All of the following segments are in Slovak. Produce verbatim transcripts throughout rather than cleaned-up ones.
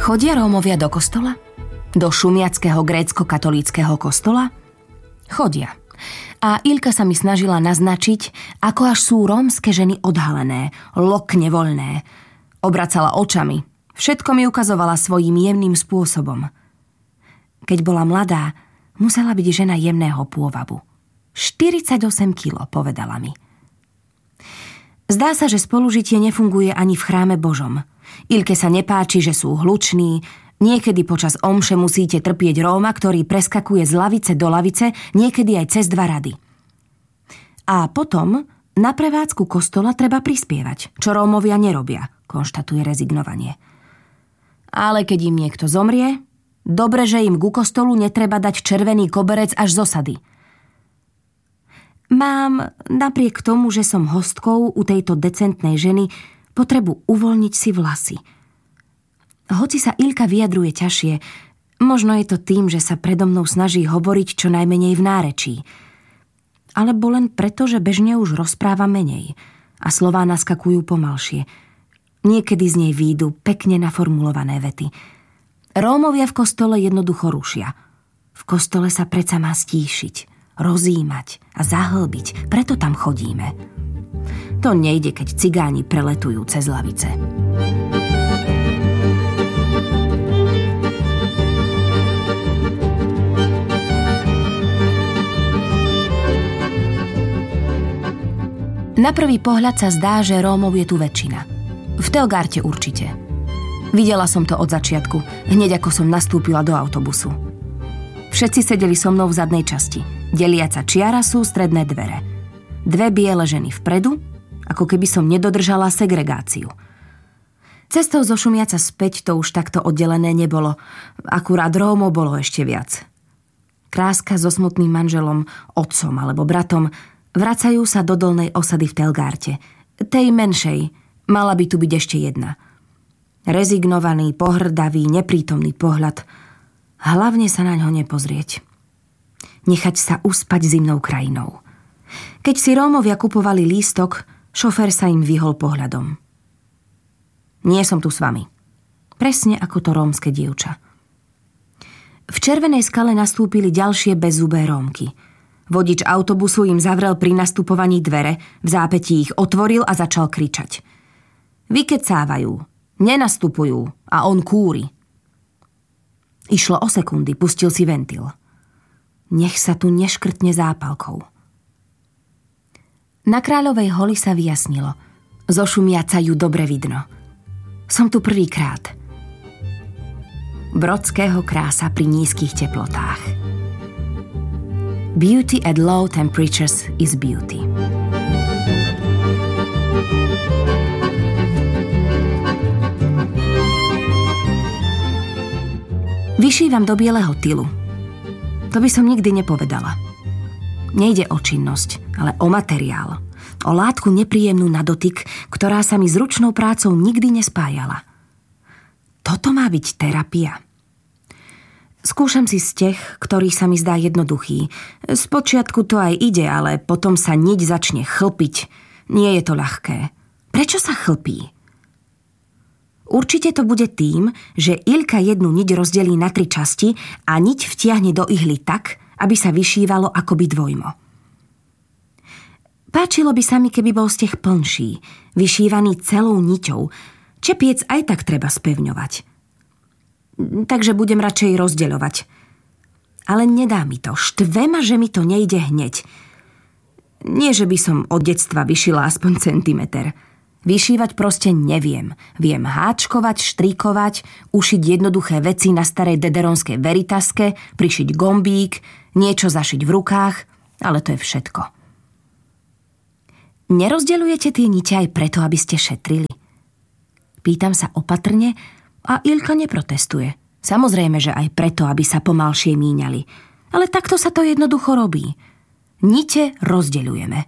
Chodia Rómovia do kostola? Do šumiackého grécko-katolíckeho kostola? Chodia. A Ilka sa mi snažila naznačiť, ako až sú rómske ženy odhalené, lokne voľné. Obracala očami. Všetko mi ukazovala svojím jemným spôsobom. Keď bola mladá, musela byť žena jemného pôvabu. štyridsaťosem kilogramov, povedala mi. Zdá sa, že spolužitie nefunguje ani v chráme Božom. Ilke sa nepáči, že sú hluční. Niekedy počas omše musíte trpieť Róma, ktorý preskakuje z lavice do lavice, niekedy aj cez dva rady. A potom na prevádzku kostola treba prispievať, čo Rómovia nerobia, konštatuje rezignovanie. Ale keď im niekto zomrie, dobre, že im ku kostolu netreba dať červený koberec až z osady. Mám, napriek tomu, že som hostkou u tejto decentnej ženy, potrebu uvoľniť si vlasy. Hoci sa Ilka vyjadruje ťažšie, možno je to tým, že sa predo mnou snaží hovoriť čo najmenej v nárečí. Alebo len preto, že bežne už rozpráva menej a slová naskakujú pomalšie. Niekedy z nej výjdu pekne naformulované vety. Rómovia v kostole jednoducho rušia. V kostole sa predsa má stíšiť, rozímať a zahlbiť, preto tam chodíme. To nejde, keď cigáni preletujú cez lavice. Na prvý pohľad sa zdá, že Rómov je tu väčšina. V Telgarte určite. Videla som to od začiatku, hneď ako som nastúpila do autobusu. Všetci sedeli so mnou v zadnej časti. Deliaca čiara sú stredné dvere. Dve biele ženy vpredu, ako keby som nedodržala segregáciu. Cestou zo Šumiaca späť to už takto oddelené nebolo. Akurát Rómov bolo ešte viac. Kráska so smutným manželom, otcom alebo bratom vracajú sa do dolnej osady v Telgarte. Tej menšej, mala by tu byť ešte jedna. Rezignovaný, pohrdavý, neprítomný pohľad. Hlavne sa na ňo nepozrieť. Nechať sa uspať zimnou krajinou. Keď si Rómovia kupovali lístok, šofér sa im vyhol pohľadom. Nie som tu s vami. Presne ako to rómske dievča. V Červenej Skale nastúpili ďalšie bezzubé Rómky. Vodič autobusu im zavrel pri nastupovaní dvere, v zápätí ich otvoril a začal kričať. Vykecávajú, nenastupujú a on kúri. Išlo o sekundy, pustil si ventil. Nech sa tu neškrtne zápalkou. Na Kráľovej holi sa vyjasnilo. Zo Šumiaca ju dobre vidno. Som tu prvýkrát. Brodského krása pri nízkych teplotách. Beauty at low temperatures is beauty. Vyšívam do bieleho tylu. To by som nikdy nepovedala. Nejde o činnosť, ale o materiál. O látku nepríjemnú na dotyk, ktorá sa mi s ručnou prácou nikdy nespájala. Toto má byť terapia. Skúšam si steh, ktorý sa mi zdá jednoduchý. Spočiatku to aj ide, ale potom sa niť začne chlpiť. Nie je to ľahké. Prečo sa chlpí? Určite to bude tým, že Ilka jednu niť rozdelí na tri časti a niť vtiahne do ihly tak, aby sa vyšívalo akoby dvojmo. Páčilo by sa mi, keby bol steh plnší, vyšívaný celou niťou. Čepiec aj tak treba spevňovať. Takže budem radšej rozdeľovať. Ale nedá mi to. Štve ma, že mi to nejde hneď. Nie, že by som od detstva vyšila aspoň centimeter. Vyšívať proste neviem. Viem háčkovať, štrikovať, ušiť jednoduché veci na starej dederonskej veritaske, prišiť gombík, niečo zašiť v rukách, ale to je všetko. Nerozdeľujete tie nite aj preto, aby ste šetrili? Pýtam sa opatrne a Ilka neprotestuje. Samozrejme, že aj preto, aby sa pomalšie míňali. Ale takto sa to jednoducho robí. Nite rozdeľujeme.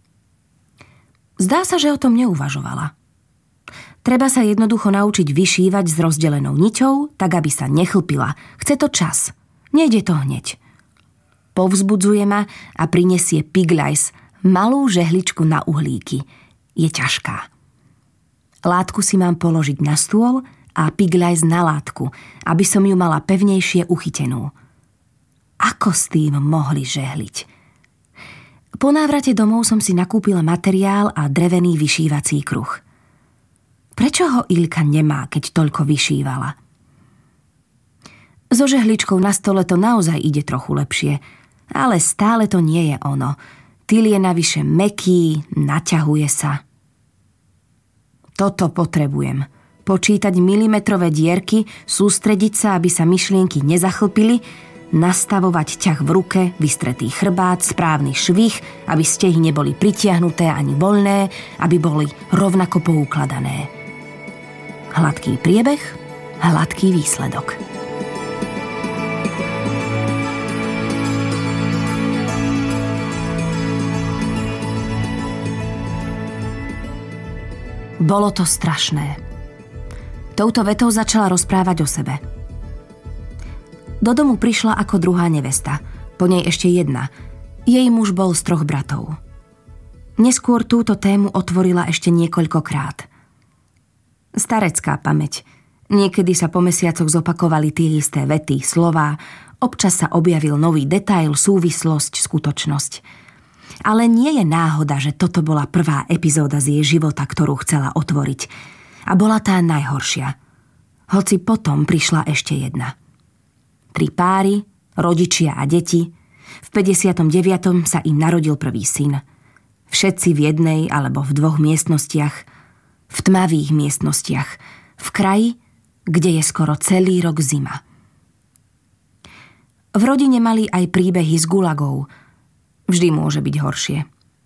Zdá sa, že o tom neuvažovala. Treba sa jednoducho naučiť vyšívať s rozdelenou niťou, tak aby sa nechlpila. Chce to čas. Nejde to hneď. Povzbudzuje ma a prinesie Piglajs, malú žehličku na uhlíky. Je ťažká. Látku si mám položiť na stôl a pigľajs na látku, aby som ju mala pevnejšie uchytenú. Ako s tým mohli žehliť? Po návrate domov som si nakúpila materiál a drevený vyšívací kruh. Prečo ho Ilka nemá, keď toľko vyšívala? So žehličkou na stole to naozaj ide trochu lepšie, ale stále to nie je ono. Tyl je navyše mäkký, naťahuje sa. Toto potrebujem. Počítať milimetrové dierky, sústrediť sa, aby sa myšlienky nezachlpili, nastavovať ťah v ruke, vystretý chrbát, správny švih, aby stehy neboli pritiahnuté ani voľné, aby boli rovnako poukladané. Hladký priebeh, hladký výsledok. Bolo to strašné. Touto vetou začala rozprávať o sebe. Do domu prišla ako druhá nevesta, po nej ešte jedna. Jej muž bol z troch bratov. Neskôr túto tému otvorila ešte niekoľkokrát. Starecká pamäť. Niekedy sa po mesiacoch zopakovali tie isté vety, slová, občas sa objavil nový detail, súvislosť, skutočnosť. Ale nie je náhoda, že toto bola prvá epizóda z jej života, ktorú chcela otvoriť. A bola tá najhoršia. Hoci potom prišla ešte jedna. Tri páry, rodičia a deti. V päťdesiatom deviatom sa im narodil prvý syn. Všetci v jednej alebo v dvoch miestnostiach. V tmavých miestnostiach. V kraji, kde je skoro celý rok zima. V rodine mali aj príbehy z gulagov. Vždy môže byť horšie.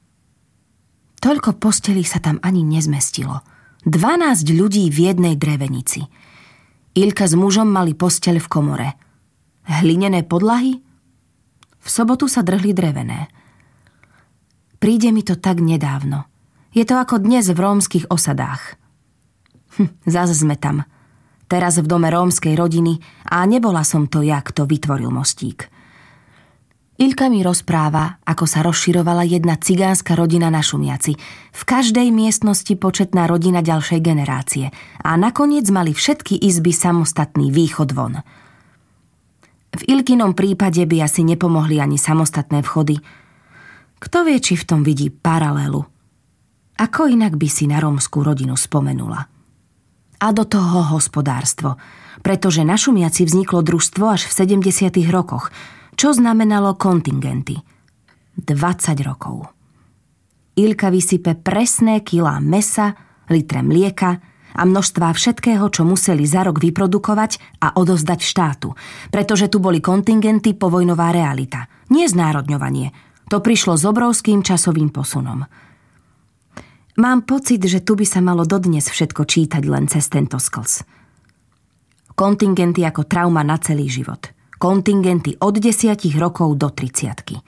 Toľko postelí sa tam ani nezmestilo. Dvanásť ľudí v jednej drevenici. Ilka s mužom mali posteľ v komore. Hlinené podlahy? V sobotu sa drhli drevené. Príde mi to tak nedávno. Je to ako dnes v rómskych osadách. Hm, zase sme tam. Teraz v dome rómskej rodiny a nebola som to ja, kto vytvoril mostík. Ilka mi rozpráva, ako sa rozširovala jedna cigánska rodina na Šumiaci. V každej miestnosti početná rodina ďalšej generácie a nakoniec mali všetky izby samostatný východ von. V Ilkinom prípade by asi nepomohli ani samostatné vchody. Kto vie, či v tom vidí paralelu? Ako inak by si na rómskú rodinu spomenula? A do toho hospodárstvo, pretože na Šumiaci vzniklo družstvo až v sedemdesiatych rokoch, čo znamenalo kontingenty. dvadsať rokov. Ilka vysype presné kilá mesa, litre mlieka a množstvá všetkého, čo museli za rok vyprodukovať a odovzdať štátu, pretože tu boli kontingenty, povojnová realita. Nie znárodňovanie. To prišlo s obrovským časovým posunom. Mám pocit, že tu by sa malo dodnes všetko čítať len cez tento sklz. Kontingenty ako trauma na celý život. Kontingenty od desiatich rokov do tridsiatky.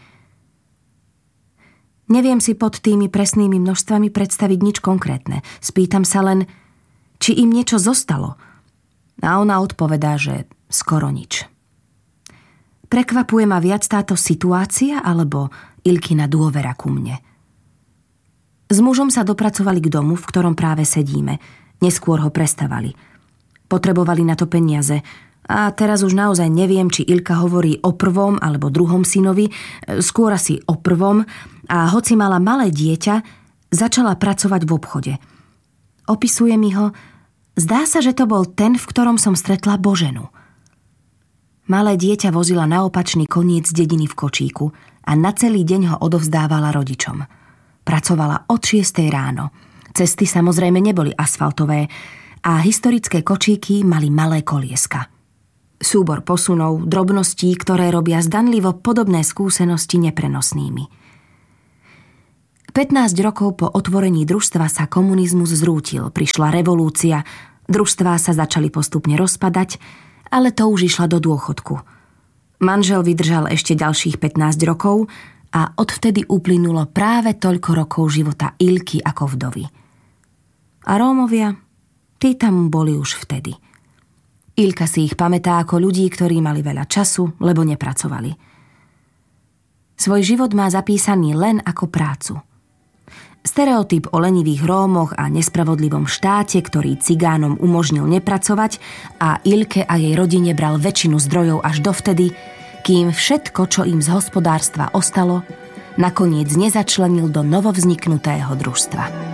Neviem si pod tými presnými množstvami predstaviť nič konkrétne. Spýtam sa len, či im niečo zostalo. A ona odpovedá, že skoro nič. Prekvapuje ma viac táto situácia alebo Ilkina dôvera ku mne. S mužom sa dopracovali k domu, v ktorom práve sedíme. Neskôr ho prestavali. Potrebovali na to peniaze. A teraz už naozaj neviem, či Ilka hovorí o prvom alebo druhom synovi, skôr asi o prvom, a hoci mala malé dieťa, začala pracovať v obchode. Opisuje mi ho, zdá sa, že to bol ten, v ktorom som stretla Boženu. Malé dieťa vozila na opačný koniec dediny v kočíku a na celý deň ho odovzdávala rodičom. Pracovala od šiestej ráno. Cesty samozrejme neboli asfaltové a historické kočíky mali malé kolieska. Súbor posunov, drobností, ktoré robia zdanlivo podobné skúsenosti neprenosnými. pätnásť rokov po otvorení družstva sa komunizmus zrútil, prišla revolúcia, družstvá sa začali postupne rozpadať, ale to už išla do dôchodku. Manžel vydržal ešte ďalších pätnásť rokov a odvtedy uplynulo práve toľko rokov života Ilky ako vdovy. A Rómovia, tí tam boli už vtedy. Ilka si ich pamätá ako ľudí, ktorí mali veľa času, lebo nepracovali. Svoj život má zapísaný len ako prácu. Stereotyp o lenivých Rómoch a nespravodlivom štáte, ktorý cigánom umožnil nepracovať a Ilke a jej rodine bral väčšinu zdrojov až dovtedy, kým všetko, čo im z hospodárstva ostalo, nakoniec nezačlenil do novovzniknutého družstva.